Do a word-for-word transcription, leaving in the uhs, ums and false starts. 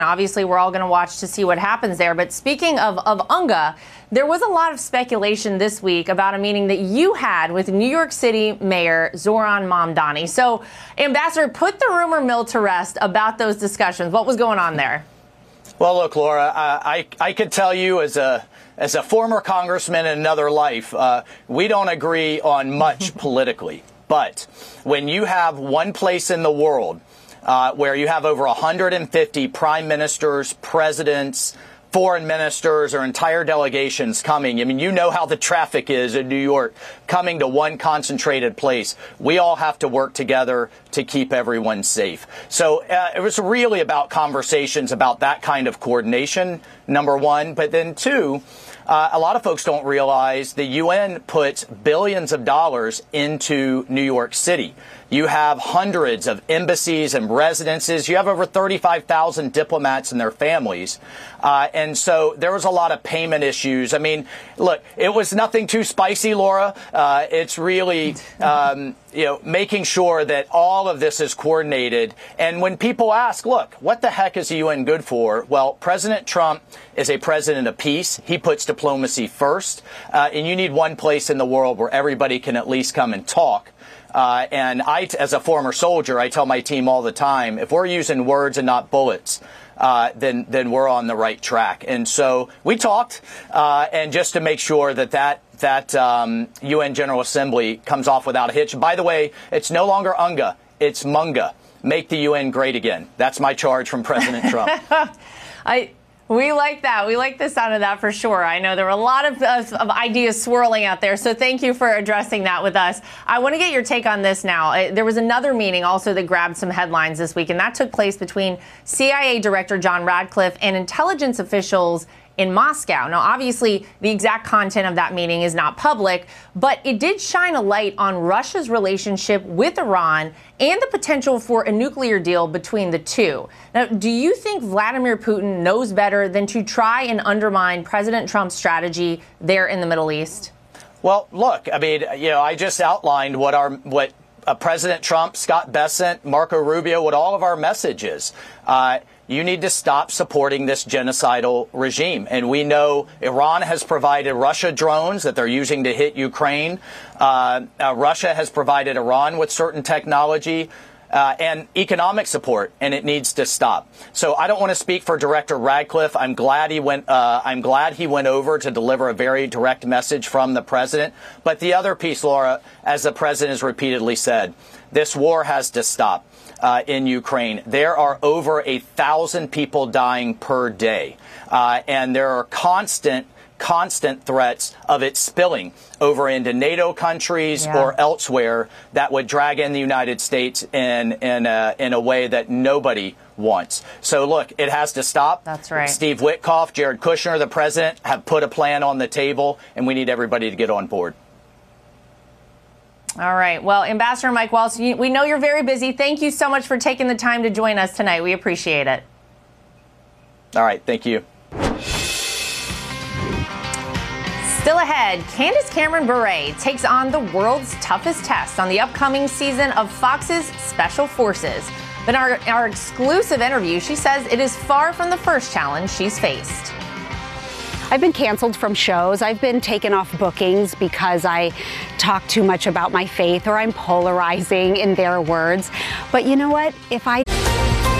Obviously, we're all going to watch to see what happens there. But speaking of, of UNGA, there was a lot of speculation this week about a meeting that you had with New York City Mayor Zohran Mamdani. So, Ambassador, put the rumor mill to rest about those discussions. What was going on there? Well, look, Laura, uh, I, I could tell you as a as a former congressman in another life, uh, we don't agree on much politically. But when you have one place in the world Uh, where you have over one hundred fifty prime ministers, presidents, foreign ministers, or entire delegations coming. I mean, you know how the traffic is in New York, coming to one concentrated place. We all have to work together to keep everyone safe. So uh, it was really about conversations about that kind of coordination, number one. But then, two, Uh, a lot of folks don't realize the U N puts billions of dollars into New York City. You have hundreds of embassies and residences. You have over thirty-five thousand diplomats and their families. Uh, and so there was a lot of payment issues. I mean, look, it was nothing too spicy, Laura. Uh, it's really, um, you know, making sure that all of this is coordinated. And when people ask, look, what the heck is the U N good for? Well, President Trump is a president of peace. He puts diplomacy first. Uh, and you need one place in the world where everybody can at least come and talk. Uh, and I, as a former soldier, I tell my team all the time, if we're using words and not bullets, uh, then then we're on the right track. And so we talked, uh, and just to make sure that that that um, U N General Assembly comes off without a hitch. By the way, it's no longer UNGA, it's MUNGA. Make the U N great again. That's my charge from President Trump. I. We like that. We like the sound of that for sure. I know there were a lot of, of, of ideas swirling out there, so thank you for addressing that with us. I want to get your take on this now. Uh, there was another meeting also that grabbed some headlines this week, and that took place between C I A Director John Ratcliffe and intelligence officials in Moscow. Now, obviously, the exact content of that meeting is not public, but it did shine a light on Russia's relationship with Iran and the potential for a nuclear deal between the two. Now, do you think Vladimir Putin knows better than to try and undermine President Trump's strategy there in the Middle East? Well, look, I mean, you know, I just outlined what our what uh, President Trump, Scott Bessent, Marco Rubio, what all of our message is. Uh, You need to stop supporting this genocidal regime. And we know Iran has provided Russia drones that they're using to hit Ukraine. Uh, uh, Russia has provided Iran with certain technology uh, and economic support, and it needs to stop. So I don't want to speak for Director Ratcliffe. I'm glad he went. Uh, I'm glad he went over to deliver a very direct message from the president. But the other piece, Laura, as the president has repeatedly said, this war has to stop. Uh, in Ukraine. There are over a thousand people dying per day. Uh, and there are constant, constant threats of it spilling over into NATO countries yeah. or elsewhere that would drag in the United States in, in, a, in a way that nobody wants. So, look, it has to stop. That's right. Steve Witkoff, Jared Kushner, the president, have put a plan on the table, and we need everybody to get on board. All right. Well, Ambassador Mike Waltz, we know you're very busy. Thank you so much for taking the time to join us tonight. We appreciate it. All right. Thank you. Still ahead, Candace Cameron Bure takes on the world's toughest test on the upcoming season of Fox's Special Forces. But in our, our exclusive interview, she says it is far from the first challenge she's faced. I've been canceled from shows. I've been taken off bookings because I talk too much about my faith or I'm polarizing, in their words. But you know what? If I...